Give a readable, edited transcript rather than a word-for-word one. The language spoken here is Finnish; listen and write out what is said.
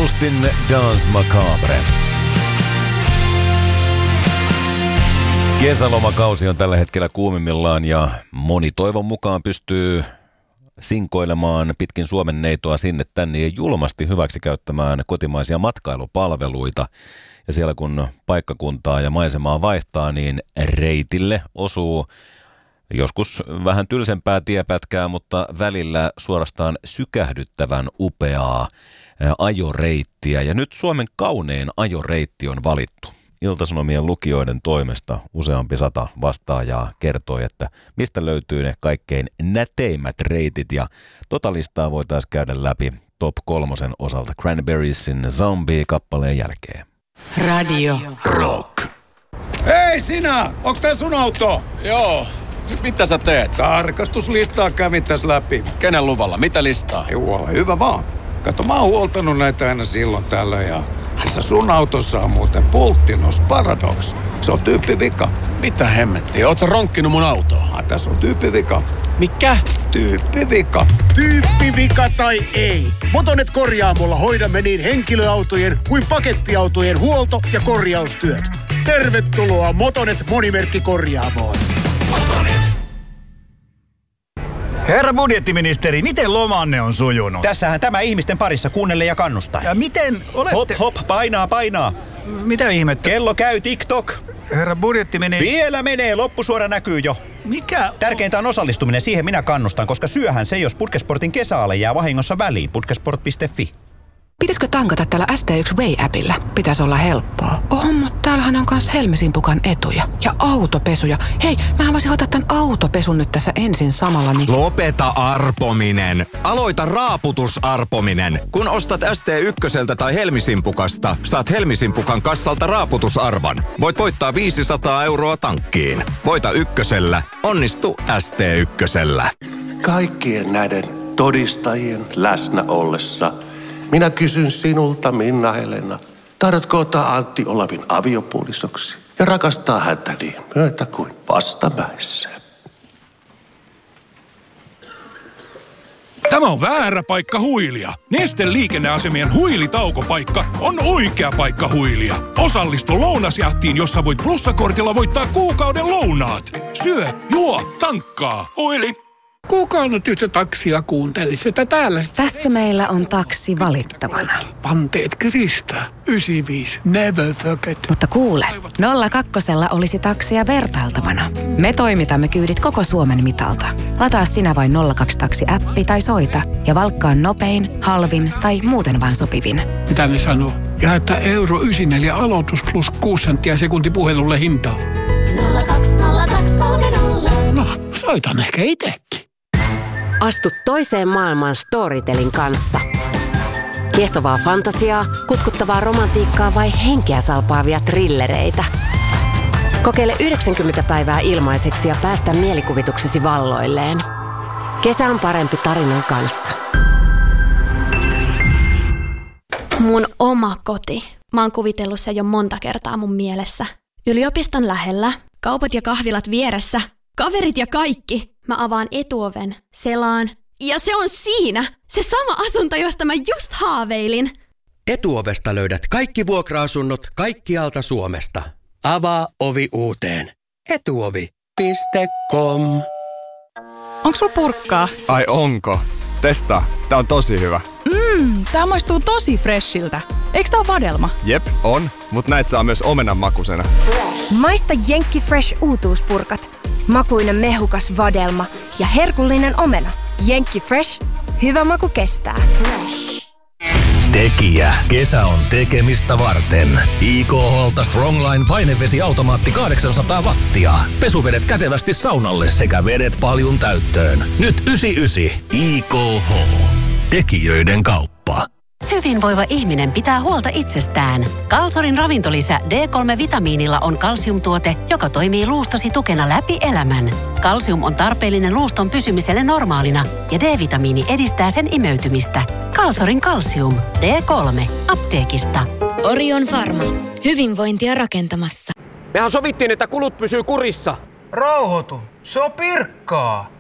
Faustin Danse Macabre. Kesälomakausi on tällä hetkellä kuumimmillaan ja moni toivon mukaan pystyy sinkoilemaan pitkin Suomen neitoa sinne tänne ja julmasti hyväksikäyttämään kotimaisia matkailupalveluita. Ja siellä kun paikkakuntaa ja maisemaa vaihtaa, niin reitille osuu joskus vähän tylsempää tiepätkää, mutta välillä suorastaan sykähdyttävän upeaa ajoreittiä. Ja nyt Suomen kaunein ajoreitti on valittu. Ilta-Sanomien lukijoiden toimesta useampi 100 vastaajaa kertoi, että mistä löytyy ne kaikkein näteimmät reitit. Ja tota listaa voitaisiin käydä läpi top 3 osalta Cranberriesin Zombie-kappaleen jälkeen. Radio Rock. Hei sinä! Onks tää sun auto? Joo. Mitä sä teet? Tarkastuslistaa kävin tässä läpi. Kenen luvalla? Mitä listaa? Ei ole hyvä vaan. Kato, mä oon huoltanut näitä aina silloin tällöin ja tässä sun autossa on muuten Pulttinos Paradox. Se on tyyppivika. Mitä hemmettiä? Oot sä ronkkinut mun autoa? Tässä on tyyppivika. Mikä? Tyyppivika. Tyyppivika tai ei. Motonet Korjaamolla hoidamme niin henkilöautojen kuin pakettiautojen huolto- ja korjaustyöt. Tervetuloa Motonet Monimerkki-korjaamoon. Motonet. Herra budjettiministeri, miten lomanne on sujunut? Tässähän tämä ihmisten parissa kuunnelle ja kannustaa. Ja miten olette... Hop, painaa. Mitä ihmettä? Kello käy TikTok. Herra budjettiministeri... Vielä menee, loppusuora näkyy jo. Mikä? Tärkeintä on osallistuminen, siihen minä kannustan, koska syöhän se, jos Putkesportin kesäale jää vahingossa väliin. Putkesport.fi. Pitäisikö tankata tällä ST1 Way-appillä? Pitäisi olla helppoa. Mutta täällähän on myös Helmisinpukan etuja. Ja autopesuja. Hei, mähän voisin hoitaa tämän autopesun nyt tässä ensin samalla, niin... Lopeta arpominen. Aloita raaputusarpominen. Kun ostat ST1 tai Helmisimpukasta, saat Helmisimpukan kassalta raaputusarvan. Voit voittaa 500 € tankkiin. Voita ykkösellä. Onnistu ST1. Kaikkien näiden todistajien läsnä ollessa minä kysyn sinulta, Minna-Helena, tahdotko ottaa Antti Olavin aviopuolisoksi ja rakastaa häntä niin myötä kuin vastamäessä? Tämä on väärä paikka huilia. Nesteen liikenneasemien huilitaukopaikka on oikea paikka huilia. Osallistu lounasjahtiin, jossa voit plussakortilla voittaa kuukauden lounaat. Syö, juo, tankkaa. Huili. Kuka nyt yhtä taksia kuunteli sitä täällä? Tässä meillä on taksi valittavana. Panteet kiristää. 95. Never forget. Mutta kuule, 02 olisi taksia vertailtavana. Me toimitamme kyydit koko Suomen mitalta. Lataa sinä vain 02 taksi-appi tai soita ja valkkaa nopein, halvin tai muuten vaan sopivin. Mitä ne sanoo? Ja että euro 94 aloitus plus 6 senttiä sekunti puhelulle hintaa. 020230. No, soitan ehkä itsekin. Astu toiseen maailmaan Storytelin kanssa. Kiehtovaa fantasiaa, kutkuttavaa romantiikkaa vai henkeä salpaavia thrillereitä. Kokeile 90 päivää ilmaiseksi ja päästä mielikuvituksesi valloilleen. Kesä on parempi tarinan kanssa. Mun oma koti. Mä oon kuvitellut se jo monta kertaa mun mielessä. Yliopiston lähellä, kaupat ja kahvilat vieressä, kaverit ja kaikki. Mä avaan etuoven, selaan. Ja se on siinä! Se sama asunto, josta mä just haaveilin. Etuovesta löydät kaikki vuokra-asunnot kaikkialta Suomesta. Avaa ovi uuteen. Etuovi.com. Onks sulla purkkaa? Ai onko? Testaa. Tää on tosi hyvä. Tää maistuu tosi freshiltä. Eiks tää oo vadelma? Jep, on. Mut näit saa myös omenan makusena. Maista Jenkki Fresh uutuuspurkat. Makuinen mehukas vadelma ja herkullinen omena. Jenkki Fresh. Hyvä maku kestää. Tekijä. Kesä on tekemistä varten. IKH:lta Strongline painevesiautomaatti 800 wattia. Pesuvedet kätevästi saunalle sekä vedet paljun täyttöön. Nyt 99. IKH. Tekijöiden kauppa. Hyvinvoiva ihminen pitää huolta itsestään. Kalsorin ravintolisä D3-vitamiinilla on kalsiumtuote, joka toimii luustosi tukena läpi elämän. Kalsium on tarpeellinen luuston pysymiselle normaalina ja D-vitamiini edistää sen imeytymistä. Kalsorin kalsium. D3. Apteekista. Orion Pharma. Hyvinvointia rakentamassa. Mehän sovittiin, että kulut pysyy kurissa. Rauhoitu. Se on Pirkkaa.